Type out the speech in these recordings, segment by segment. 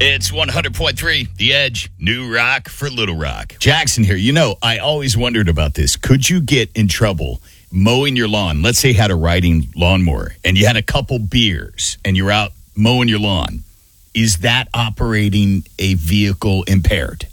It's 100.3, The Edge, New Rock for Little Rock. Jackson here. You know, I always wondered about this. Could you get in trouble mowing your lawn? Let's say you had a riding lawnmower and you had a couple beers and you're out mowing your lawn. Is that operating a vehicle impaired?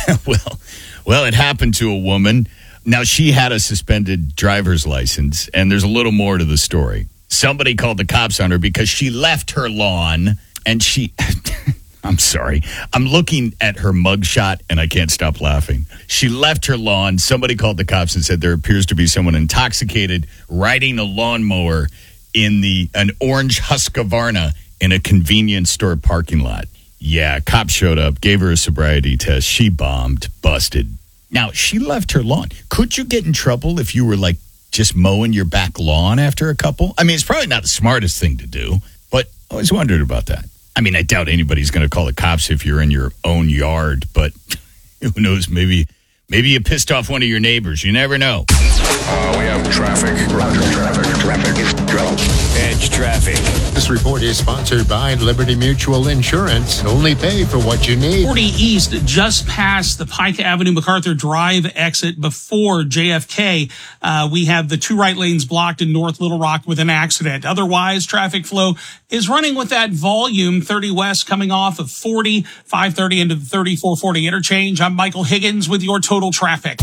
Well, it happened to a woman. Now, she had a suspended driver's license, and there's a little more to the story. Somebody called the cops on her because she left her lawn, and she... I'm sorry. I'm looking at her mugshot, and I can't stop laughing. She left her lawn. Somebody called the cops and said there appears to be someone intoxicated riding a lawnmower in an orange Husqvarna in a convenience store parking lot. Yeah, cops showed up, gave her a sobriety test. She bombed, busted. Now, she left her lawn. Could you get in trouble if you were, just mowing your back lawn after a couple? I mean, it's probably not the smartest thing to do, but I always wondered about that. I mean, I doubt anybody's going to call the cops if you're in your own yard, but who knows? Maybe you pissed off one of your neighbors. You never know. We have traffic. Roger, traffic is go. Edge traffic. This report is sponsored by Liberty Mutual Insurance. Only pay for what you need. 40 East, just past the Pike Avenue MacArthur Drive exit before JFK. We have the two right lanes blocked in North Little Rock with an accident. Otherwise, traffic flow is running with that volume. 30 West coming off of 40, 530 into the 3440 interchange. I'm Michael Higgins with your total traffic.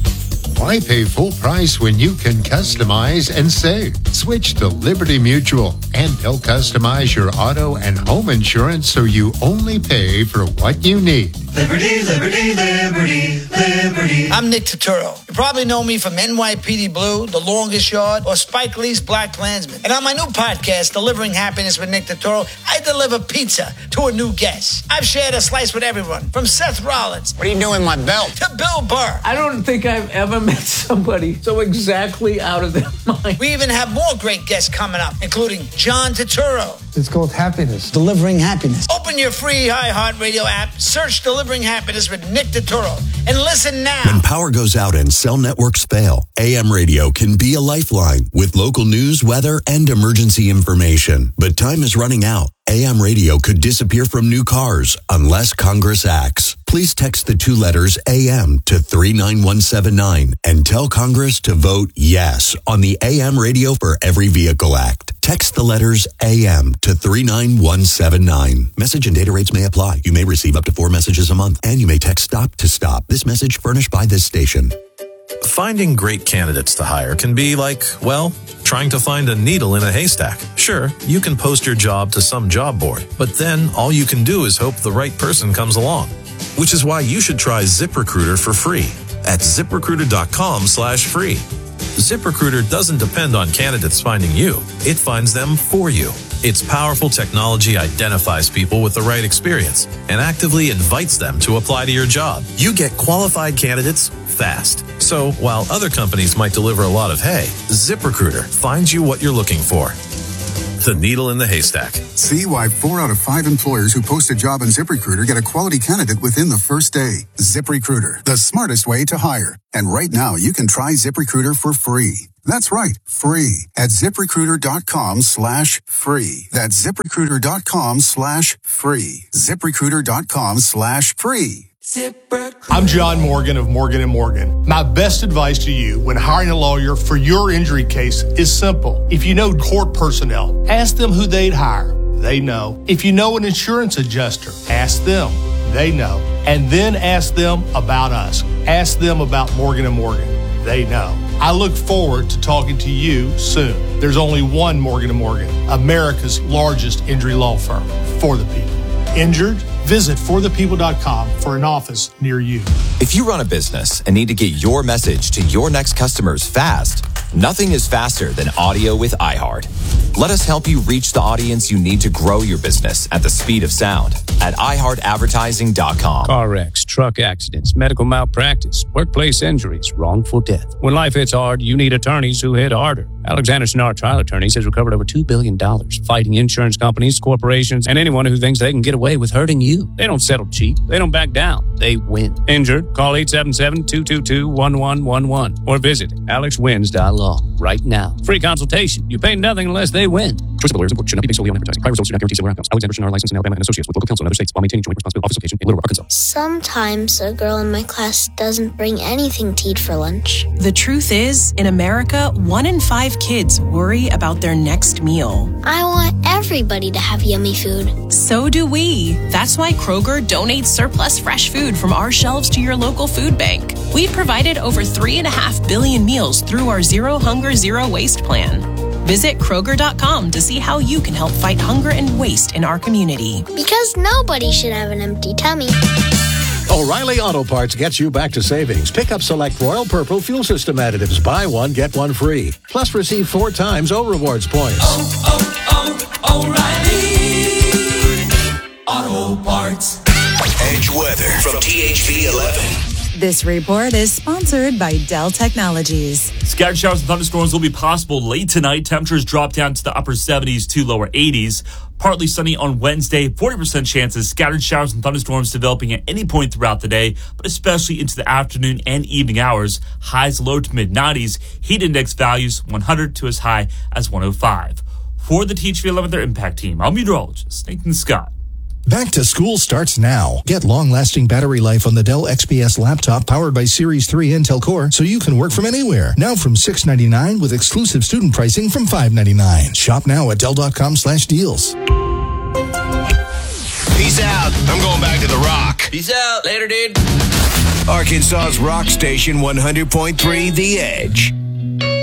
Why pay full price when you can customize and save? Switch to Liberty Mutual, and they'll customize your auto and home insurance so you only pay for what you need. Liberty, liberty, liberty, liberty. I'm Nick Turturro. You probably know me from NYPD Blue, The Longest Yard, or Spike Lee's Black Klansman. And on my new podcast, Delivering Happiness with Nick Turturro, I deliver pizza to a new guest. I've shared a slice with everyone, from Seth Rollins. What are you doing, my belt? To Bill Burr. I don't think I've ever met somebody so exactly out of their mind. We even have more great guests coming up, including John Turturro. It's called Happiness. Delivering Happiness. Open your free iHeartRadio app, search Delivering Happiness with Nick Turturro, and listen now. When power goes out and cell networks fail, AM radio can be a lifeline with local news, weather, and emergency information. But time is running out. AM radio could disappear from new cars unless Congress acts. Please text the two letters AM to 39179 and tell Congress to vote yes on the AM Radio for Every Vehicle Act. Text the letters AM to 39179. Message and data rates may apply. You may receive up to 4 messages a month, and you may text STOP to STOP. This message furnished by this station. Finding great candidates to hire can be like, trying to find a needle in a haystack. Sure, you can post your job to some job board, but then all you can do is hope the right person comes along. Which is why you should try ZipRecruiter for free at ZipRecruiter.com/free. ZipRecruiter doesn't depend on candidates finding you. It finds them for you. Its powerful technology identifies people with the right experience and actively invites them to apply to your job. You get qualified candidates fast. So while other companies might deliver a lot of hay, ZipRecruiter finds you what you're looking for. The needle in the haystack. See why 4 out of 5 employers who post a job on ZipRecruiter get a quality candidate within the first day. ZipRecruiter, the smartest way to hire. And right now, you can try ZipRecruiter for free. That's right, free at ZipRecruiter.com/free. That's ZipRecruiter.com/free. ZipRecruiter.com/free. I'm John Morgan of Morgan & Morgan. My best advice to you when hiring a lawyer for your injury case is simple. If you know court personnel, ask them who they'd hire. They know. If you know an insurance adjuster, ask them. They know. And then ask them about us. Ask them about Morgan & Morgan. They know. I look forward to talking to you soon. There's only one Morgan & Morgan, America's largest injury law firm, for the people. Injured? Visit forthepeople.com for an office near you. If you run a business and need to get your message to your next customers fast, nothing is faster than audio with iHeart. Let us help you reach the audience you need to grow your business at the speed of sound at iHeartAdvertising.com. Car wrecks, truck accidents, medical malpractice, workplace injuries, wrongful death. When life hits hard, you need attorneys who hit harder. Alexander Schnarr Trial Attorneys has recovered over $2 billion, fighting insurance companies, corporations, and anyone who thinks they can get away with hurting you. They don't settle cheap. They don't back down. They win. Injured? Call 877-222-1111 or visit alexwins.law right now. Free consultation. You pay nothing unless they win. Choice of lawyers and should not be based solely on advertising. Prior results do not guarantee similar outcomes. Alexander Shinar licensed in Alabama and associates with local counsel in other states while maintaining joint responsibility office location in Little Rock, Arkansas. Sometimes a girl in my class doesn't bring anything to eat for lunch. The truth is, in America, 1 in 5 kids worry about their next meal. I want everybody to have yummy food. So do we. That's why Kroger donates surplus fresh food from our shelves to your local food bank. We've provided over 3.5 billion meals through our Zero Hunger, Zero Waste plan. Visit Kroger.com to see how you can help fight hunger and waste in our community. Because nobody should have an empty tummy. O'Reilly Auto Parts gets you back to savings. Pick up select Royal Purple fuel system additives. Buy one, get one free. Plus receive 4 times O-Rewards points. O'Reilly Auto Parts. Edge weather from THV 11. This report is sponsored by Dell Technologies. Scattered showers and thunderstorms will be possible late tonight. Temperatures drop down to the upper 70s to lower 80s. Partly sunny on Wednesday, 40% chances. Scattered showers and thunderstorms developing at any point throughout the day, but especially into the afternoon and evening hours. Highs low to mid-90s. Heat index values 100 to as high as 105. For the THV 11 Their Impact Team, I'm meteorologist Nathan Scott. Back to school starts now. Get long-lasting battery life on the Dell XPS laptop powered by Series 3 Intel Core so you can work from anywhere. Now from $699 with exclusive student pricing from $599. Shop now at Dell.com/deals. Peace out. I'm going back to the Rock. Peace out. Later, dude. Arkansas's rock station 100.3 The Edge.